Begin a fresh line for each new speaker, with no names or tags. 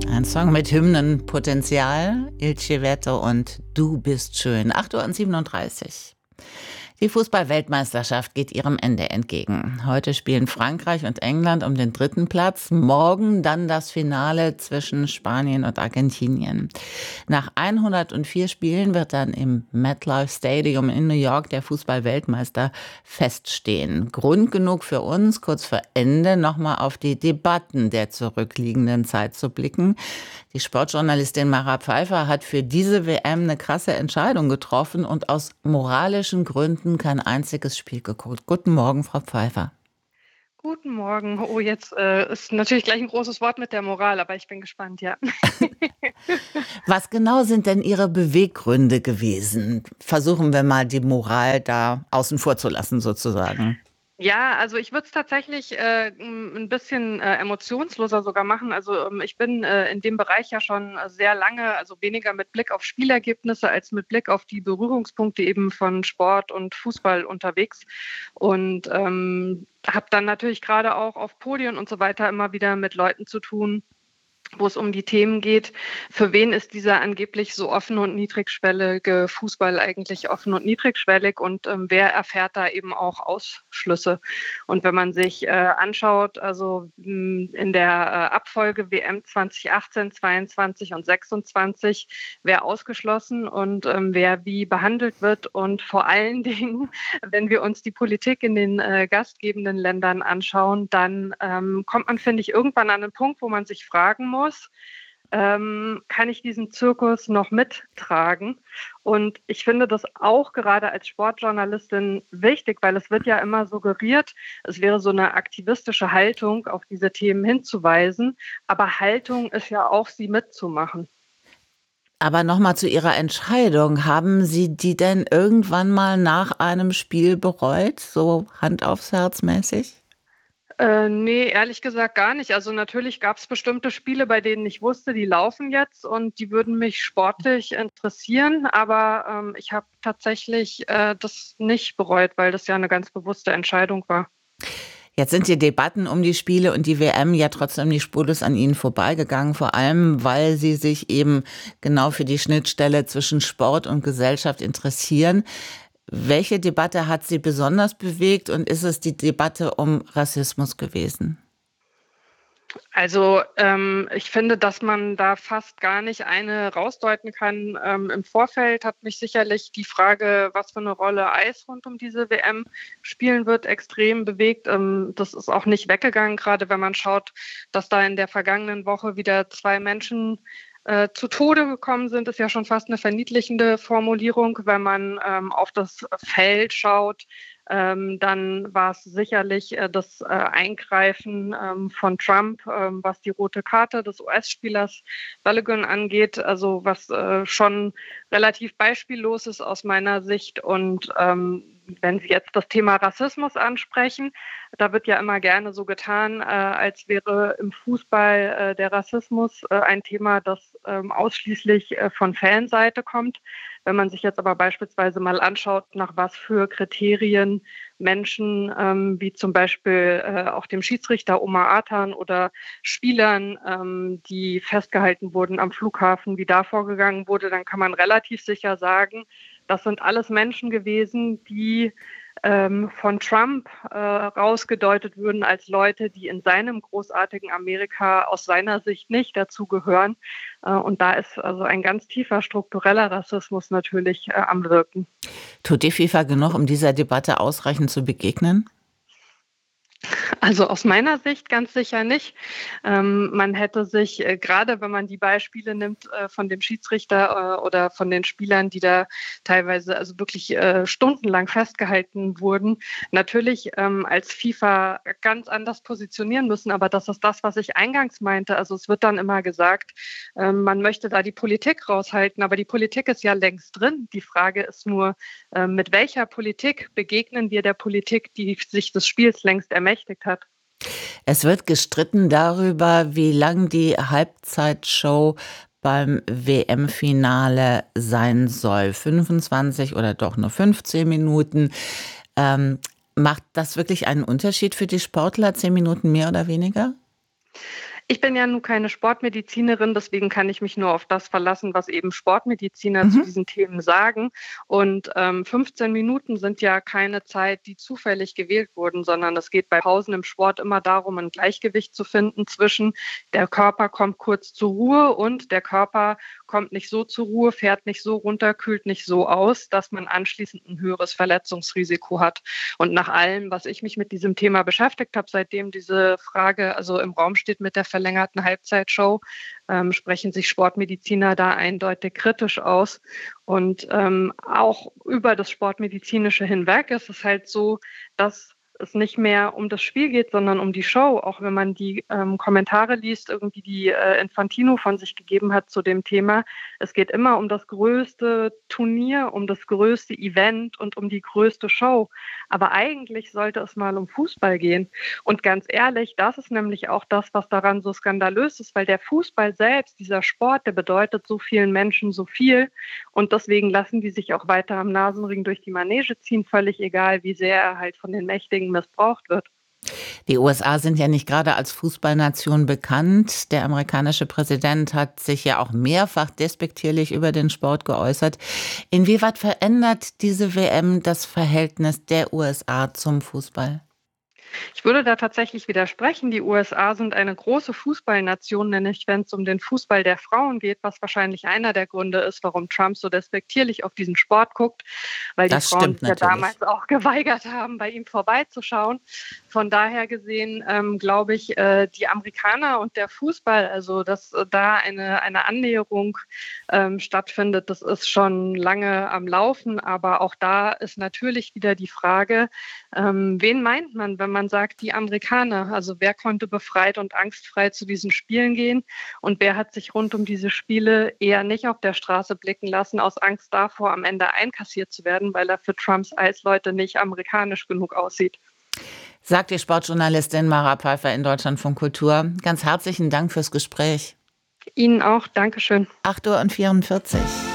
Ein Song mit Hymnenpotenzial, Il Civetto und Du bist schön. 8:37 Uhr. Die Fußball-Weltmeisterschaft geht ihrem Ende entgegen. Heute spielen Frankreich und England um den dritten Platz. Morgen dann das Finale zwischen Spanien und Argentinien. Nach 104 Spielen wird dann im MetLife Stadium in New York der Fußball-Weltmeister feststehen. Grund genug für uns, kurz vor Ende nochmal auf die Debatten der zurückliegenden Zeit zu blicken. Die Sportjournalistin Mara Pfeiffer hat für diese WM eine krasse Entscheidung getroffen und aus moralischen Gründen kein einziges Spiel geguckt. Guten Morgen, Frau Pfeiffer.
Guten Morgen. Oh, jetzt ist natürlich gleich ein großes Wort mit der Moral, aber ich bin gespannt, ja.
Was genau sind denn Ihre Beweggründe gewesen? Versuchen wir mal die Moral da außen vor zu lassen, sozusagen.
Ja, also ich würde es tatsächlich ein bisschen emotionsloser sogar machen. Also ich bin in dem Bereich ja schon sehr lange, also weniger mit Blick auf Spielergebnisse als mit Blick auf die Berührungspunkte eben von Sport und Fußball unterwegs. Und habe dann natürlich gerade auch auf Podien und so weiter immer wieder mit Leuten zu tun, wo es um die Themen geht, für wen ist dieser angeblich so offen und niedrigschwellige Fußball eigentlich offen und niedrigschwellig und wer erfährt da eben auch Ausschlüsse. Und wenn man sich anschaut, also in der Abfolge WM 2018, 22 und 26, wer ausgeschlossen und wer wie behandelt wird und vor allen Dingen, wenn wir uns die Politik in den gastgebenden Ländern anschauen, dann kommt man, finde ich, irgendwann an einen Punkt, wo man sich fragen muss, kann ich diesen Zirkus noch mittragen? Und ich finde das auch gerade als Sportjournalistin wichtig, weil es wird ja immer suggeriert, es wäre so eine aktivistische Haltung, auf diese Themen hinzuweisen. Aber Haltung ist ja auch, sie mitzumachen.
Aber nochmal zu Ihrer Entscheidung. Haben Sie die denn irgendwann mal nach einem Spiel bereut, so Hand aufs Herz mäßig?
Nee, ehrlich gesagt gar nicht. Also natürlich gab es bestimmte Spiele, bei denen ich wusste, die laufen jetzt und die würden mich sportlich interessieren. Aber ich habe tatsächlich das nicht bereut, weil das ja eine ganz bewusste Entscheidung war.
Jetzt sind die Debatten um die Spiele und die WM ja trotzdem nicht spurlos an Ihnen vorbeigegangen, vor allem weil Sie sich eben genau für die Schnittstelle zwischen Sport und Gesellschaft interessieren. Welche Debatte hat Sie besonders bewegt und ist es die Debatte um Rassismus gewesen?
Also ich finde, dass man da fast gar nicht eine rausdeuten kann. Im Vorfeld hat mich sicherlich die Frage, was für eine Rolle Eis rund um diese WM spielen wird, extrem bewegt. Das ist auch nicht weggegangen, gerade wenn man schaut, dass da in der vergangenen Woche wieder 2 Menschen zu Tode gekommen sind, ist ja schon fast eine verniedlichende Formulierung. Wenn man auf das Feld schaut, dann war es sicherlich das Eingreifen von Trump, was die rote Karte des US-Spielers Balogun angeht, also was schon relativ beispiellos ist aus meiner Sicht. Und wenn Sie jetzt das Thema Rassismus ansprechen, da wird ja immer gerne so getan, als wäre im Fußball der Rassismus ein Thema, das ausschließlich von Fanseite kommt. Wenn man sich jetzt aber beispielsweise mal anschaut, nach was für Kriterien Menschen wie zum Beispiel auch dem Schiedsrichter Omar Atan oder Spielern, die festgehalten wurden am Flughafen, wie da vorgegangen wurde, dann kann man relativ sicher sagen, das sind alles Menschen gewesen, die von Trump rausgedeutet würden als Leute, die in seinem großartigen Amerika aus seiner Sicht nicht dazugehören. Und da ist also ein ganz tiefer struktureller Rassismus natürlich am Wirken.
Tut die FIFA genug, um dieser Debatte ausreichend zu begegnen?
Also aus meiner Sicht ganz sicher nicht. Man hätte sich, gerade wenn man die Beispiele nimmt von dem Schiedsrichter oder von den Spielern, die da teilweise also wirklich stundenlang festgehalten wurden, natürlich als FIFA ganz anders positionieren müssen. Aber das ist das, was ich eingangs meinte. Also es wird dann immer gesagt, man möchte da die Politik raushalten, aber die Politik ist ja längst drin. Die Frage ist nur, mit welcher Politik begegnen wir der Politik, die sich des Spiels längst ermächtigt hat?
Es wird gestritten darüber, wie lang die Halbzeitshow beim WM-Finale sein soll. 25 oder doch nur 15 Minuten. Ähm, Macht das wirklich einen Unterschied für die Sportler? 10 Minuten mehr oder weniger?
Ich bin ja nun keine Sportmedizinerin, deswegen kann ich mich nur auf das verlassen, was eben Sportmediziner zu
Mhm.
diesen Themen sagen. Und 15 Minuten sind ja keine Zeit, die zufällig gewählt wurden, sondern es geht bei Pausen im Sport immer darum, ein Gleichgewicht zu finden zwischen der Körper kommt kurz zur Ruhe und der Körper kommt nicht so zur Ruhe, fährt nicht so runter, kühlt nicht so aus, dass man anschließend ein höheres Verletzungsrisiko hat. Und nach allem, was ich mich mit diesem Thema beschäftigt habe, seitdem diese Frage also im Raum steht mit der verlängerten Halbzeitshow, sprechen sich Sportmediziner da eindeutig kritisch aus. Und auch über das Sportmedizinische hinweg ist es halt so, dass es nicht mehr um das Spiel geht, sondern um die Show. Auch wenn man die Kommentare liest, irgendwie die Infantino von sich gegeben hat zu dem Thema. Es geht immer um das größte Turnier, um das größte Event und um die größte Show. Aber eigentlich sollte es mal um Fußball gehen. Und ganz ehrlich, das ist nämlich auch das, was daran so skandalös ist, weil der Fußball selbst, dieser Sport, der bedeutet so vielen Menschen so viel. Und deswegen lassen die sich auch weiter am Nasenring durch die Manege ziehen, völlig egal, wie sehr er halt von den Mächtigen missbraucht wird.
Die USA sind ja nicht gerade als Fußballnation bekannt. Der amerikanische Präsident hat sich ja auch mehrfach despektierlich über den Sport geäußert. Inwieweit verändert diese WM das Verhältnis der USA zum Fußball?
Ich würde da tatsächlich widersprechen. Die USA sind eine große Fußballnation, nämlich wenn es um den Fußball der Frauen geht, was wahrscheinlich einer der Gründe ist, warum Trump so despektierlich auf diesen Sport guckt, weil die
Das
Frauen
stimmt
sich ja
natürlich.
damals auch geweigert haben, bei ihm vorbeizuschauen. Von daher gesehen glaube ich, die Amerikaner und der Fußball, also dass da eine Annäherung stattfindet, das ist schon lange am Laufen. Aber auch da ist natürlich wieder die Frage, wen meint man, wenn man sagt, die Amerikaner? Also wer konnte befreit und angstfrei zu diesen Spielen gehen und wer hat sich rund um diese Spiele eher nicht auf der Straße blicken lassen, aus Angst davor, am Ende einkassiert zu werden, weil er für Trumps Eisleute nicht amerikanisch genug aussieht.
Sagt die Sportjournalistin Mara Pfeiffer in Deutschlandfunk Kultur. Ganz herzlichen Dank fürs Gespräch.
Ihnen auch, Dankeschön.
8:44 Uhr.